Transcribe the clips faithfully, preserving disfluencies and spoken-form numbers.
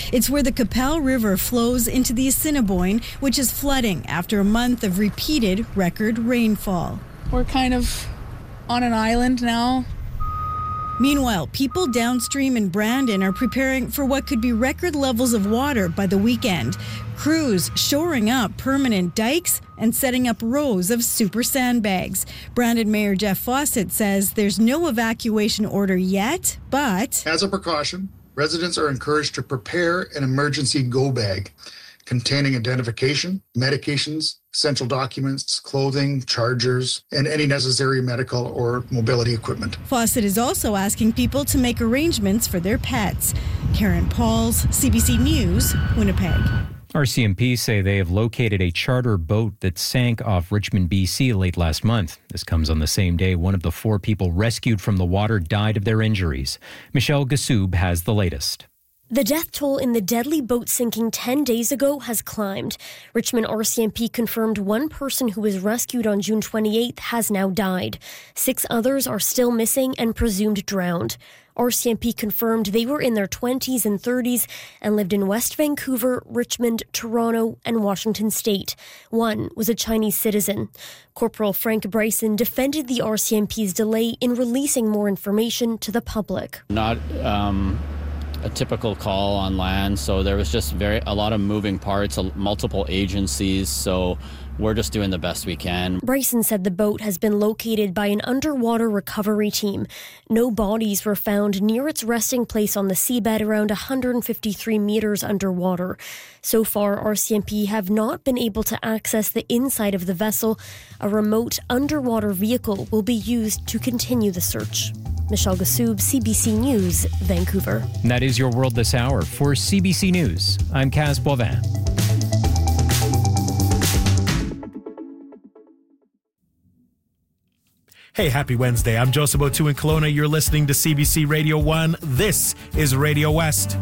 It's where the Qu'Appelle River flows into the Assiniboine, which is flooding after a month of repeated record rainfall. We're kind of on an island now. Meanwhile, people downstream in Brandon are preparing for what could be record levels of water by the weekend. Crews shoring up permanent dikes and setting up rows of super sandbags. Brandon Mayor Jeff Fawcett says there's no evacuation order yet, but as a precaution, residents are encouraged to prepare an emergency go bag containing identification, medications, essential documents, clothing, chargers, and any necessary medical or mobility equipment. Fawcett is also asking people to make arrangements for their pets. Karen Pauls, C B C News, Winnipeg. R C M P say they have located a charter boat that sank off Richmond, B C late last month. This comes on the same day one of the four people rescued from the water died of their injuries. Michelle Gassoub has the latest. The death toll in the deadly boat sinking ten days ago has climbed. Richmond R C M P confirmed one person who was rescued on June twenty-eighth has now died. Six others are still missing and presumed drowned. R C M P confirmed they were in their twenties and thirties and lived in West Vancouver, Richmond, Toronto, and Washington State. One was a Chinese citizen. Corporal Frank Bryson defended the R C M P's delay in releasing more information to the public. Not um, a typical call on land, so there was just very a lot of moving parts, multiple agencies, so we're just doing the best we can. Bryson said the boat has been located by an underwater recovery team. No bodies were found near its resting place on the seabed around one hundred fifty-three meters underwater. So far, R C M P have not been able to access the inside of the vessel. A remote underwater vehicle will be used to continue the search. Michelle Gassoub, C B C News, Vancouver. And that is your world this hour. For C B C News, I'm Kaz Boivin. Hey, happy Wednesday. I'm Joseph O'Toole in Kelowna. You're listening to C B C Radio one. This is Radio West.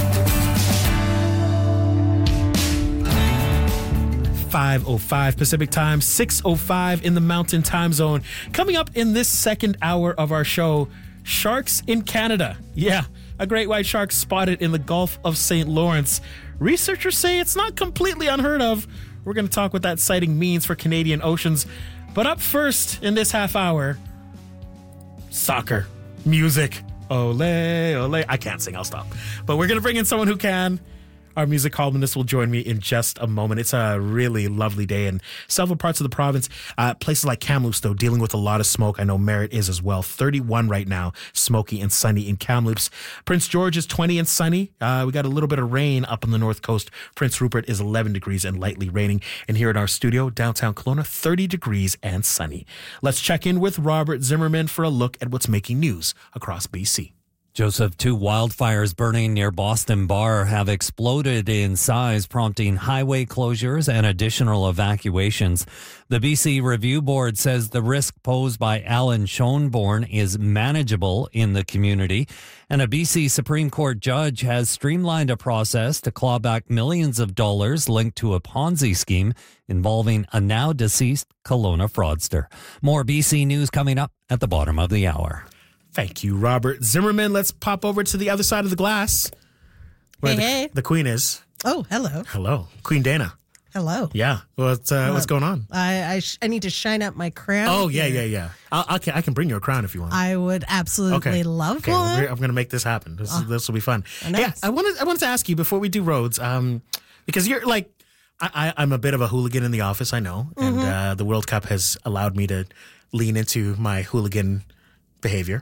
five oh five Pacific Time, six oh five in the Mountain Time Zone. Coming up in this second hour of our show, sharks in Canada. Yeah, a great white shark spotted in the Gulf of Saint Lawrence. Researchers say it's not completely unheard of. We're going to talk what that sighting means for Canadian oceans. But up first in this half hour, soccer, music. Ole, ole. I can't sing, I'll stop. But we're going to bring in someone who can. Our music columnist will join me in just a moment. It's a really lovely day in several parts of the province. Uh, places like Kamloops, though, dealing with a lot of smoke. I know Merritt is as well. thirty-one right now, smoky and sunny in Kamloops. Prince George is twenty and sunny. Uh, we got a little bit of rain up on the north coast. Prince Rupert is eleven degrees and lightly raining. And here in our studio, downtown Kelowna, thirty degrees and sunny. Let's check in with Robert Zimmerman for a look at what's making news across B C. Joseph, two wildfires burning near Boston Bar have exploded in size, prompting highway closures and additional evacuations. The B C Review Board says the risk posed by Alan Schoenborn is manageable in the community, and a B C Supreme Court judge has streamlined a process to claw back millions of dollars linked to a Ponzi scheme involving a now deceased Kelowna fraudster. More B C news coming up at the bottom of the hour. Thank you, Robert Zimmerman. Let's pop over to the other side of the glass, where hey, the, hey. the Queen is. Oh, hello. Hello. Queen Dana. Hello. Yeah. What's, uh, what's going on? I I, sh- I need to shine up my crown. Oh, yeah, yeah, yeah. I'll, I'll, I can bring you a crown if you want. I would absolutely okay. love okay. one. Well, I'm going to make this happen. This, oh. this will be fun. Nice. Yeah, I wanted, I wanted to ask you before we do roads, um, because you're like, I, I, I'm a bit of a hooligan in the office, I know. Mm-hmm. And uh, the World Cup has allowed me to lean into my hooligan behavior.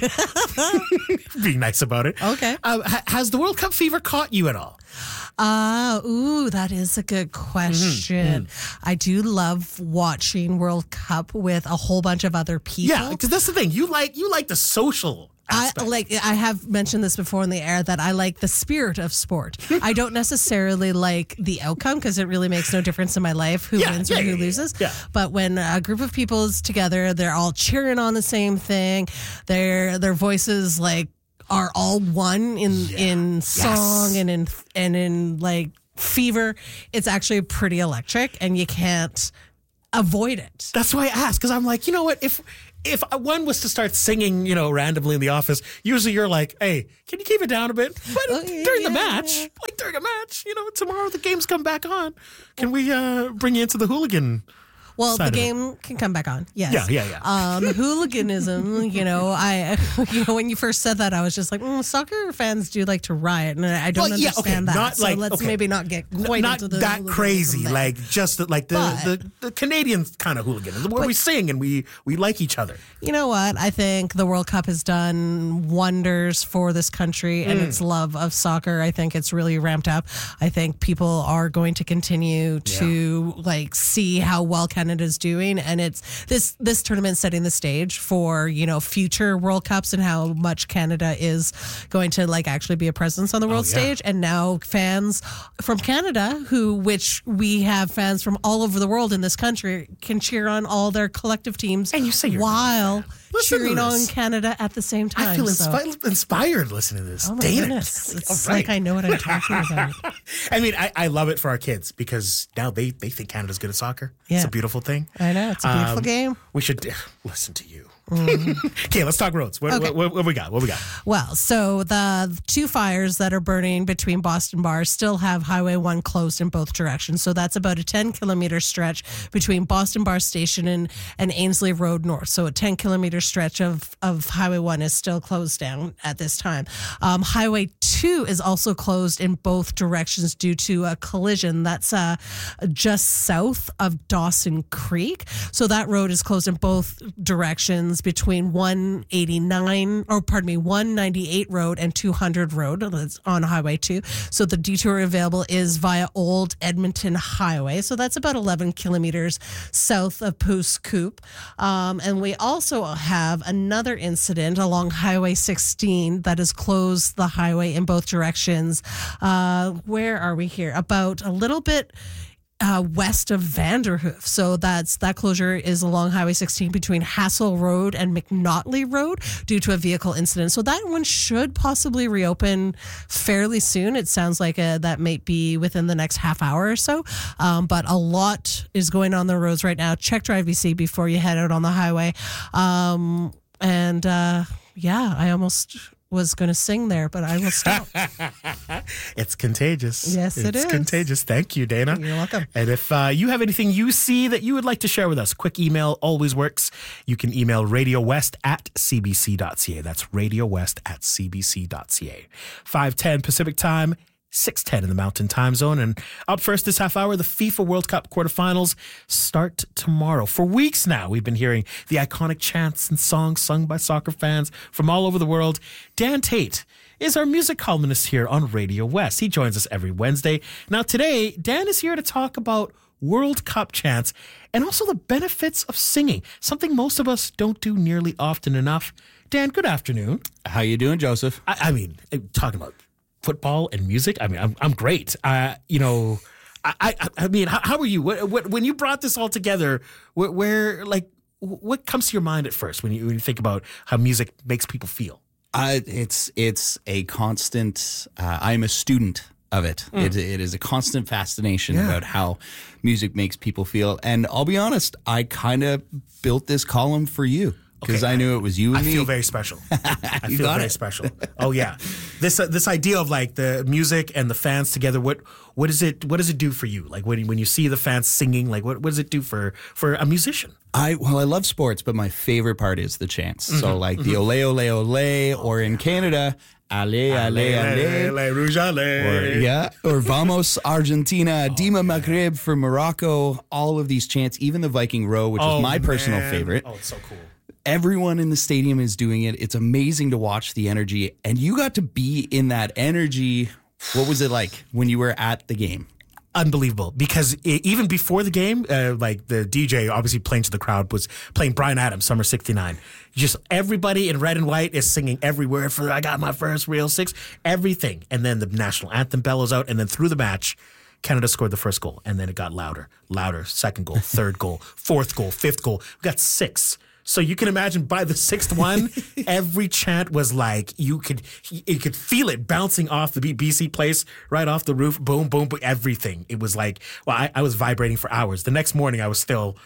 Being nice about it. Okay. Uh, ha- has the World Cup fever caught you at all? Uh, ooh, that is a good question. Mm-hmm. I do love watching World Cup with a whole bunch of other people. Yeah, because that's the thing. You like you like the social aspect. I like. I have mentioned this before in the air that I like the spirit of sport. I don't necessarily like the outcome because it really makes no difference in my life who yeah, wins yeah, or who yeah, loses. Yeah. But when a group of people is together, they're all cheering on the same thing. Their their voices like are all one in yeah. in song yes. and in and in like fever. It's actually pretty electric, and you can't avoid it. That's why I asked, because I'm like, you know what, if if one was to start singing, you know, randomly in the office, usually you're like, hey, can you keep it down a bit? But Oh, yeah, during yeah, the match, yeah. like during a match, you know, tomorrow the games come back on. Can we uh, bring you into the hooligan? Well, side the of it? game can come back on. Yes. Yeah, yeah, yeah. Um, hooliganism, you know, I, you know, when you first said that, I was just like, mm, soccer fans do like to riot, and I don't Well, yeah, understand okay, that. not so like- let's okay. maybe not get N- quite not into the that hooliganism crazy, there. like just the, like the, But- the, the Canadian kind of hooliganism where But- we sing and we, we like each other. You know what? I think the World Cup has done wonders for this country and its love of soccer. I think it's really ramped up. I think people are going to continue to like see how well Canada's doing, and it's this this tournament setting the stage for, you know, future World Cups and how much Canada is going to like actually be a presence on the world yeah. stage. And now fans from Canada, who which we have fans from all over the world in this country, can cheer on all their collective teams. And you say you're not a while Listen to cheering on this. Canada at the same time. I feel so- inspi- inspired listening to this. Oh my Dana. goodness. Like, It's all like right. I know what I'm talking about. I mean, I, I love it for our kids because now they, they think Canada's good at soccer. Yeah. It's a beautiful thing. I know. It's a beautiful Um, game. We should listen to you. Okay, let's talk roads. What, Okay. what, what, what we got? What we got? Well, so the two fires that are burning between Boston Bars still have Highway one closed in both directions. So that's about a ten kilometer stretch between Boston Bar Station and, and Ainsley Road North. So a ten kilometer stretch of, of Highway one is still closed down at this time. Um, Highway two is also closed in both directions due to a collision that's uh, just south of Dawson Creek. So that road is closed in both directions between one eighty-nine, or pardon me, one ninety-eight Road and two hundred Road. That's on Highway two. So the detour available is via Old Edmonton Highway. So that's about eleven kilometers south of Pouce Coupe. Um, and we also have another incident along Highway sixteen that has closed the highway in both directions. Uh, where are we here? About a little bit Uh, west of Vanderhoof. So that's that closure is along Highway sixteen between Hassel Road and McNaughtley Road due to a vehicle incident. So that one should possibly reopen fairly soon. It sounds like a, that might be within the next half hour or so. Um, but a lot is going on the roads right now. Check Drive B C before you head out on the highway. Um, and uh, yeah, I almost was going to sing there, but I will stop. It's contagious. Yes, it it's is. contagious. Thank you, Dana. You're welcome. And if uh, you have anything you see that you would like to share with us, quick email always works. You can email radio west at c b c dot c a. That's radio west at c b c dot c a. five ten Pacific Time, six ten in the Mountain Time Zone. And up first this half hour, the FIFA World Cup quarterfinals start tomorrow. For weeks now, we've been hearing the iconic chants and songs sung by soccer fans from all over the world. Dan Tate is our music columnist here on Radio West. He joins us every Wednesday. Now today, Dan is here to talk about World Cup chants and also the benefits of singing, something most of us don't do nearly often enough. Dan, good afternoon. How you doing, Joseph? I, I mean, talking about football and music, I mean, I'm I'm great. Uh, you know, I I, I mean, how, how are you? What, what, when you brought this all together, where, where like what comes to your mind at first when you when you think about how music makes people feel? Uh, it's it's a constant. Uh, I'm a student of it. Mm. It. It is a constant fascination Yeah. about how music makes people feel. And I'll be honest, I kind of built this column for you because Okay, I knew it was you and I me. feel very special. I You feel got very it. special. Oh yeah, this uh, this idea of like the music and the fans together. What what does it what does it do for you? Like when when you see the fans singing, like what, what does it do for for a musician? I well, I love sports, but my favorite part is the chants. So Mm-hmm. like the ole ole ole, or in Canada, ale ale ale. Rouge ale. Or, yeah, or Vamos Argentina, Dima Maghreb for Morocco, all of these chants, even the Viking Row, which Oh, is my personal man. favorite. Oh, it's so cool. Everyone in the stadium is doing it. It's amazing to watch the energy, and you got to be in that energy. What was it like when you were at the game? Unbelievable, because i even before the game, uh, like the D J obviously playing to the crowd was playing Bryan Adams, Summer sixty-nine. Just everybody in red and white is singing every word for I got my first real six, everything. And then the national anthem bellows out, and then through the match, Canada scored the first goal, and then it got louder, louder, second goal, third goal, fourth goal, fifth goal. We got six. So you can imagine by the sixth one, every chant was like, you could you could feel it bouncing off the B C place, right off the roof, boom, boom, boom, everything. It was like, well, I, I was vibrating for hours. The next morning, I was still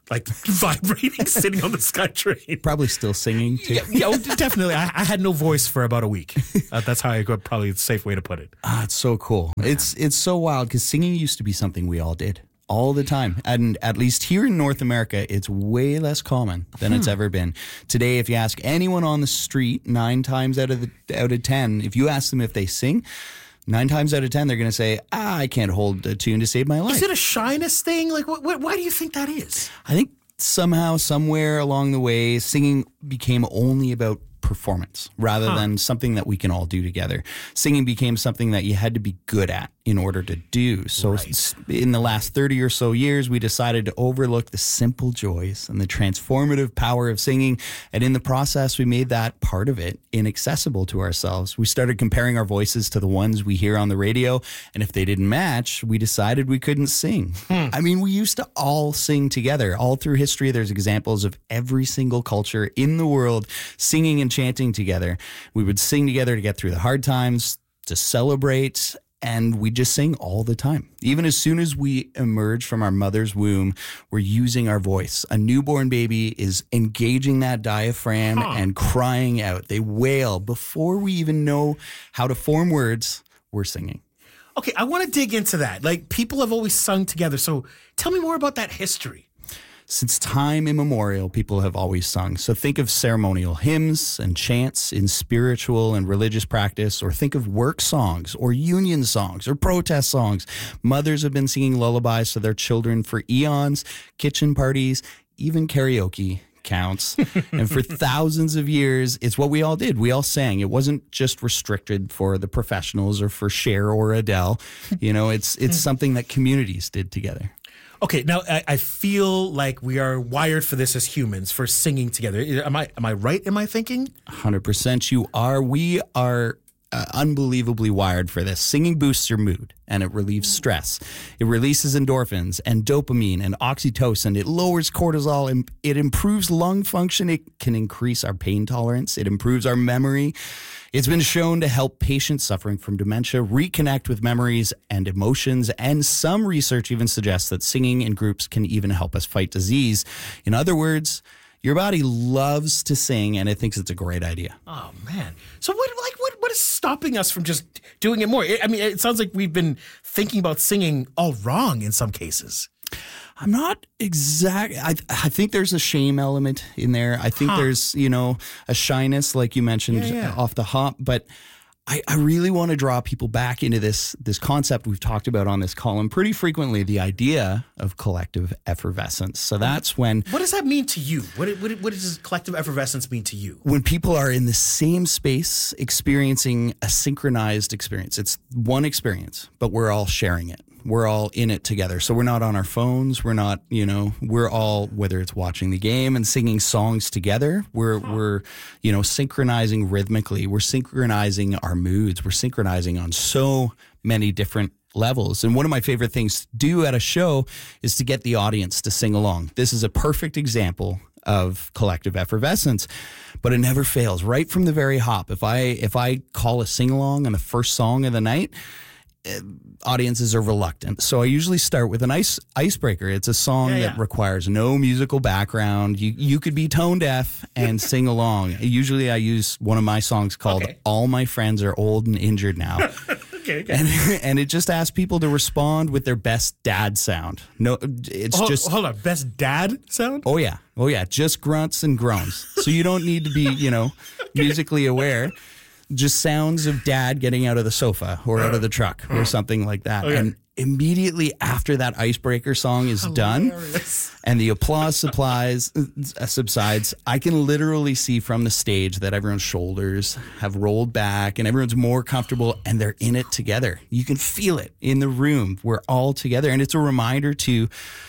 like vibrating, sitting on the SkyTrain. Probably still singing too. Yeah, yeah oh, definitely. I, I had no voice for about a week. Uh, that's how I could probably a safe way to put it. Ah, it's so cool. Yeah. It's it's so wild because singing used to be something we all did all the time. And at least here in North America, it's way less common than hmm. it's ever been. Today, if you ask anyone on the street, nine times out of the, out of ten, if you ask them if they sing, nine times out of ten, they're going to say, ah, I can't hold a tune to save my life. Is it a shyness thing? Like, what, what, why do you think that is? I think somehow, somewhere along the way, singing became only about performance rather huh. than something that we can all do together. Singing became something that you had to be good at in order to do. So right. in the last thirty or so years, we decided to overlook the simple joys and the transformative power of singing. And in the process, we made that part of it inaccessible to ourselves. We started comparing our voices to the ones we hear on the radio. And if they didn't match, we decided we couldn't sing. Hmm. I mean, we used to all sing together. All through history, there's examples of every single culture in the world singing and chanting together. We would sing together to get through the hard times, to celebrate, and we just sing all the time. Even as soon as we emerge from our mother's womb, we're using our voice. A newborn baby is engaging that diaphragm huh. and crying out. They wail. Before we even know how to form words, we're singing. Okay, I want to dig into that. Like, people have always sung together. So tell me more about that history. Since time immemorial, people have always sung. So think of ceremonial hymns and chants in spiritual and religious practice, or think of work songs or union songs or protest songs. Mothers have been singing lullabies to their children for eons, kitchen parties, even karaoke counts. And for thousands of years, it's what we all did. We all sang. It wasn't just restricted for the professionals or for Cher or Adele. You know, it's it's something that communities did together. Okay, now I, I feel like we are wired for this as humans, for singing together. Am I am I right? Am I thinking? one hundred percent you are. We are uh, unbelievably wired for this. Singing boosts your mood and it relieves stress. It releases endorphins and dopamine and oxytocin. It lowers cortisol and it improves lung function. It can increase our pain tolerance. It improves our memory. It's been shown to help patients suffering from dementia reconnect with memories and emotions, and some research even suggests that singing in groups can even help us fight disease. In other words, your body loves to sing and it thinks it's a great idea. Oh man. So what like what what is stopping us from just doing it more? I mean, it sounds like we've been thinking about singing all wrong in some cases. I'm not exact. I I think there's a shame element in there. I think huh. there's, you know, a shyness, like you mentioned, yeah, yeah. off the hop. But I, I really want to draw people back into this this concept we've talked about on this column pretty frequently, the idea of collective effervescence. So that's when... What does that mean to you? What, what, what does collective effervescence mean to you? When people are in the same space experiencing a synchronized experience. It's one experience, but we're all sharing it. We're all in it together. So we're not on our phones. We're not, you know, we're all, whether it's watching the game and singing songs together, we're, we're, you know, synchronizing rhythmically. We're synchronizing our moods. We're synchronizing on so many different levels. And one of my favorite things to do at a show is to get the audience to sing along. This is a perfect example of collective effervescence, but it never fails. Right from the very hop, if I, if I call a sing along on the first song of the night, audiences are reluctant. So I usually start with an ice icebreaker. It's a song yeah, yeah. that requires no musical background. You you could be tone deaf and sing along. Usually I use one of my songs called okay. All My Friends Are Old and Injured Now. okay, okay. And, and it just asks people to respond with their best dad sound. No, it's hold, just... Hold on, best dad sound? Oh yeah, oh yeah, just grunts and groans. So you don't need to be, you know, okay. musically aware. Just sounds of dad getting out of the sofa or out of the truck or something like that. Okay. And immediately after that icebreaker song is Hilarious. done and the applause supplies, uh, subsides, I can literally see from the stage that everyone's shoulders have rolled back and everyone's more comfortable and they're in it together. You can feel it in the room. We're all together. And it's a reminder too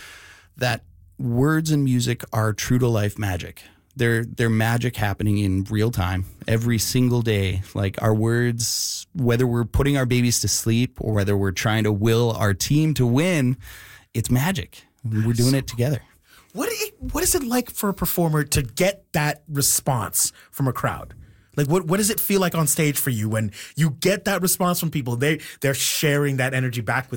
that words and music are true to life magic. They're, they're magic happening in real time every single day. Like our words, whether we're putting our babies to sleep or whether we're trying to will our team to win, it's magic. We're doing it together. What what is it like for a performer to get that response from a crowd? Like what what does it feel like on stage for you when you get that response from people? They they're sharing that energy back with you.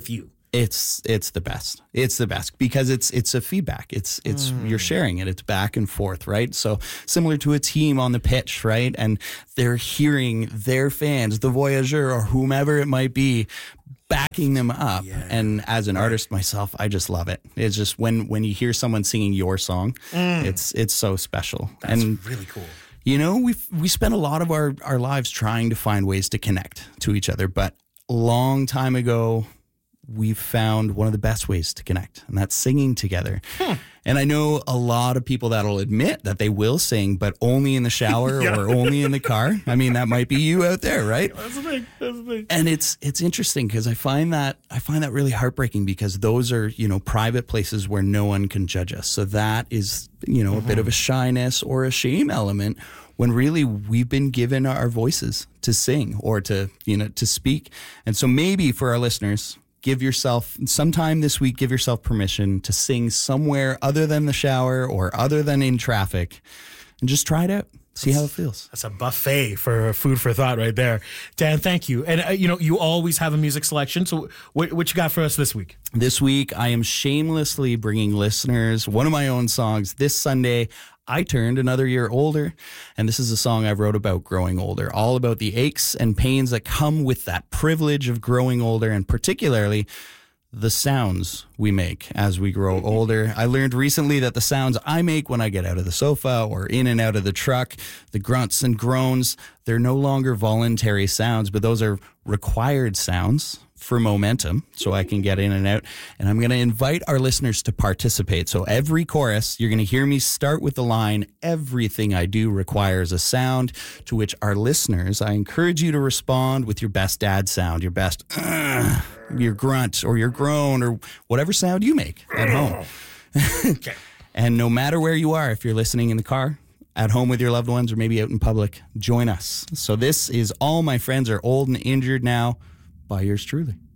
It's it's the best. It's the best because it's it's a feedback. It's it's mm. you're sharing it. It's back and forth, right? So similar to a team on the pitch, right? And they're hearing their fans, the Voyageur or whomever it might be, backing them up. Yeah. And as an artist myself, I just love it. It's just when when you hear someone singing your song, mm. it's it's so special. That's and really cool. You know, we we spend a lot of our our lives trying to find ways to connect to each other, but a long time ago, we found one of the best ways to connect, and that's singing together. Hmm. And I know a lot of people that'll admit that they will sing, but only in the shower yeah. or only in the car. I mean, that might be you out there, right? That's the thing. That's the thing. And it's it's interesting because I find that I find that really heartbreaking because those are, you know, private places where no one can judge us. So that is, you know, mm-hmm. a bit of a shyness or a shame element when really we've been given our voices to sing or to, you know, to speak. And so maybe for our listeners, give yourself sometime this week, give yourself permission to sing somewhere other than the shower or other than in traffic and just try it out. See that's, how it feels. That's a buffet for food for thought right there. Dan, thank you. And, uh, you know, you always have a music selection. So what, what you got for us this week? This week, I am shamelessly bringing listeners one of my own songs. This Sunday, I turned another year older, and this is a song I wrote about growing older, all about the aches and pains that come with that privilege of growing older, and particularly the sounds we make as we grow older. I learned recently that the sounds I make when I get out of the sofa or in and out of the truck, the grunts and groans, they're no longer voluntary sounds, but those are required sounds for momentum so I can get in and out. And I'm going to invite our listeners to participate. So every chorus, you're going to hear me start with the line, everything I do requires a sound, to which our listeners, I encourage you to respond with your best dad sound, your best, uh, your grunt or your groan or whatever sound you make at home. Okay. And no matter where you are, if you're listening in the car, at home with your loved ones, or maybe out in public, join us. So this is All My Friends Are Old and Injured Now by yours truly.